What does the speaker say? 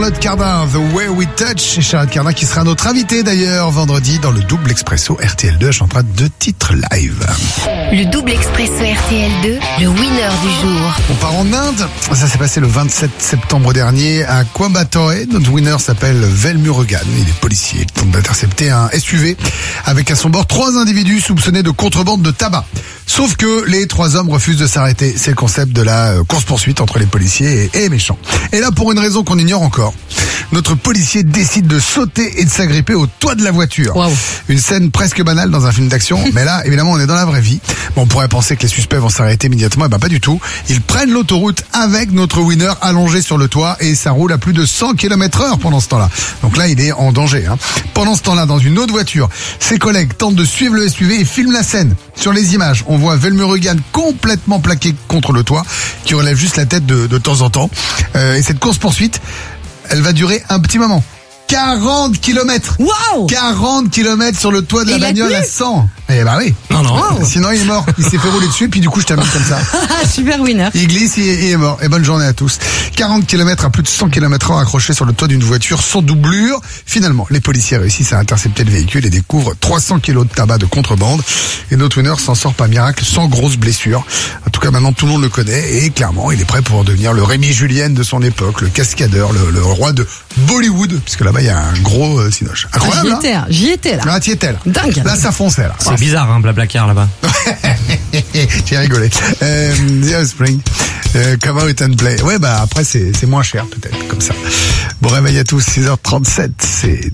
Charlotte Cardin, The Way We Touch. Et Charlotte Cardin qui sera notre invitée d'ailleurs vendredi dans le Double Expresso RTL2. Elle chantera 2 titres live. Le Double Expresso RTL2, le winner du jour. On part en Inde. Ça s'est passé le 27 septembre dernier à Coimbatore. Notre winner s'appelle Velmurugan. Il est policier. Il tente d'intercepter un SUV avec à son bord 3 individus soupçonnés de contrebande de tabac. Sauf que les 3 hommes refusent de s'arrêter. C'est le concept de la course-poursuite entre les policiers et les méchants. Et là, pour une raison qu'on ignore encore, notre policier décide de sauter et de s'agripper au toit de la voiture. Wow. Une scène presque banale dans un film d'action, mais là, évidemment, on est dans la vraie vie. Bon, on pourrait penser que les suspects vont s'arrêter immédiatement, et ben pas du tout. Ils prennent l'autoroute avec notre winner allongé sur le toit et ça roule à plus de 100 km/h pendant ce temps-là. Donc là, il est en danger. Pendant ce temps-là, dans une autre voiture, ses collègues tentent de suivre le SUV et filment la scène. Sur les images, on voit Velmurugan complètement plaqué contre le toit, qui relève juste la tête de temps en temps. Et cette course-poursuite, elle va durer un petit moment. 40 km. Waouh! 40 km sur le toit de la Et il a bagnole tenu à 100. Eh bah oui. Non. Wow. Sinon, il est mort. Il s'est fait rouler dessus, puis du coup, je termine comme ça. Super winner. Il glisse, il est mort. Et bonne journée à tous. 40 km à plus de 100 km/h accrochés sur le toit d'une voiture sans doublure. Finalement, les policiers réussissent à intercepter le véhicule et découvrent 300 kilos de tabac de contrebande. Et notre winner s'en sort par miracle sans grosse blessure. En tout cas, maintenant, tout le monde le connaît. Et clairement, il est prêt pour devenir le Rémi Julien de son époque, le cascadeur, le roi de Bollywood. Puisque là-bas, il y a un gros cinoche. Incroyable, J'y étais là. là. T'y étais là. Dingue. Là, ça fonçait, là. C'est bizarre, Blablacar là-bas. J'ai rigolé. The Offspring. Come out and play. Ouais, bah après, c'est moins cher, peut-être, comme ça. Bon réveil à tous, 6h37. C'est